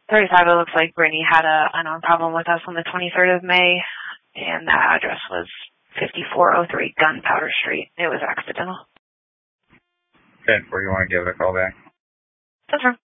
35, it looks like Brittany had a known problem with us on the 23rd of May, and that address was 5403 Gunpowder Street. It was accidental. 10-4, you want to give it a call back? That's fine.